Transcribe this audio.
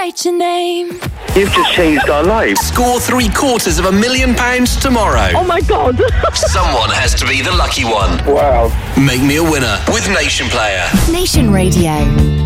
write your name. You've just changed our lives. Score £750,000 tomorrow. Oh my God. Someone has to be the lucky one. Wow. Make me a winner with Nation Player. Nation Radio.